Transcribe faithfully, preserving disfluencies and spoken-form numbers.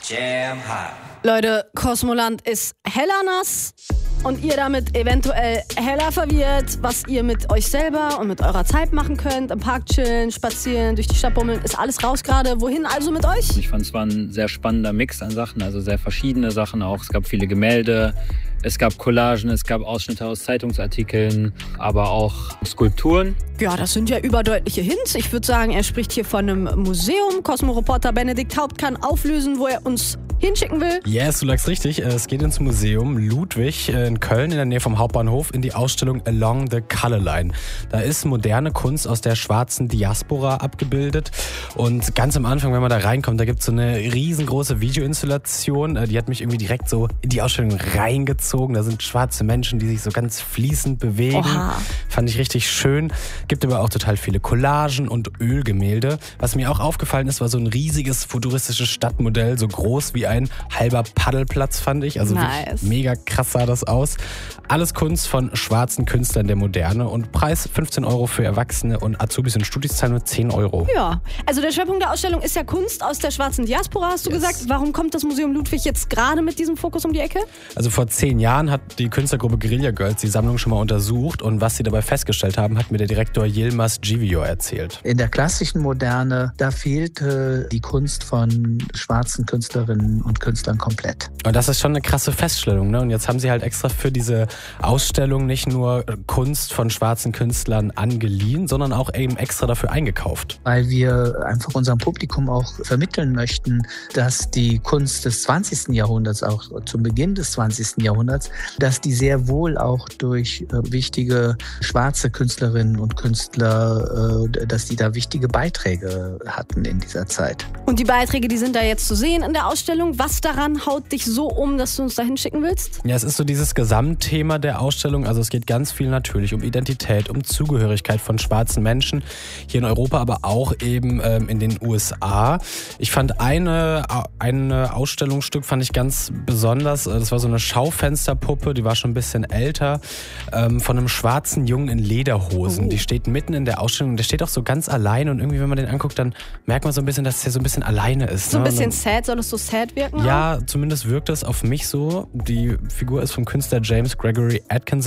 Jam hot. Leute, Kosmoland ist heller nass und ihr damit eventuell heller verwirrt, was ihr mit euch selber und mit eurer Zeit machen könnt. Im Park chillen, spazieren, durch die Stadt bummeln, ist alles raus gerade. Wohin also mit euch? Ich fand, es war ein sehr spannender Mix an Sachen, also sehr verschiedene Sachen auch. Es gab viele Gemälde, es gab Collagen, es gab Ausschnitte aus Zeitungsartikeln, aber auch Skulpturen. Ja, das sind ja überdeutliche Hints. Ich würde sagen, er spricht hier von einem Museum. Cosmo-Reporter Benedikt Haupt kann auflösen, wo er uns hinschicken will. Yes, du lagst richtig. Es geht ins Museum Ludwig in Köln in der Nähe vom Hauptbahnhof in die Ausstellung Along the Color Line. Da ist moderne Kunst aus der schwarzen Diaspora abgebildet. Und ganz am Anfang, wenn man da reinkommt, da gibt es so eine riesengroße Videoinstallation. Die hat mich irgendwie direkt so in die Ausstellung reingezogen. Da sind schwarze Menschen, die sich so ganz fließend bewegen. Oha. Fand ich richtig schön. Gibt aber auch total viele Collagen und Ölgemälde. Was mir auch aufgefallen ist, war so ein riesiges futuristisches Stadtmodell, so groß wie ein halber Paddelplatz, fand ich. Also nice. Mega krass sah das aus. Alles Kunst von schwarzen Künstlern der Moderne und Preis fünfzehn Euro für Erwachsene und Azubis und Studis zahlen nur zehn Euro. Ja, also der Schwerpunkt der Ausstellung ist ja Kunst aus der schwarzen Diaspora, hast du Yes. gesagt. Warum kommt das Museum Ludwig jetzt gerade mit diesem Fokus um die Ecke? Also vor zehn Jahren hat die Künstlergruppe Guerilla Girls die Sammlung schon mal untersucht und was sie dabei festgestellt haben, hat mir der Direktor Yilmaz Givio erzählt. In der klassischen Moderne, da fehlte die Kunst von schwarzen Künstlerinnen und Künstlern komplett. Und das ist schon eine krasse Feststellung, ne? Und jetzt haben sie halt extra für diese Ausstellung nicht nur Kunst von schwarzen Künstlern angeliehen, sondern auch eben extra dafür eingekauft. Weil wir einfach unserem Publikum auch vermitteln möchten, dass die Kunst des zwanzigsten Jahrhunderts, auch zum Beginn des zwanzigsten Jahrhunderts, dass die sehr wohl auch durch äh, wichtige schwarze Künstlerinnen und Künstler, äh, dass die da wichtige Beiträge hatten in dieser Zeit. Und die Beiträge, die sind da jetzt zu sehen in der Ausstellung. Was daran haut dich so um, dass du uns da hinschicken willst? Ja, es ist so dieses Gesamtthema der Ausstellung. Also es geht ganz viel natürlich um Identität, um Zugehörigkeit von schwarzen Menschen hier in Europa, aber auch eben ähm, in den U S A. Ich fand eine, ein Ausstellungsstück fand ich ganz besonders. Das war so eine Schaufensterpuppe, die war schon ein bisschen älter, ähm, von einem schwarzen Jungen in Lederhosen. Oh. Die steht mitten in der Ausstellung. Der steht auch so ganz alleine und irgendwie, wenn man den anguckt, dann merkt man so ein bisschen, dass der so ein bisschen alleine ist. So ein ne? bisschen sad, soll es so sad wirken? Ja, zumindest wirkt es auf mich so. Die Figur ist vom Künstler James Gregory Atkinson.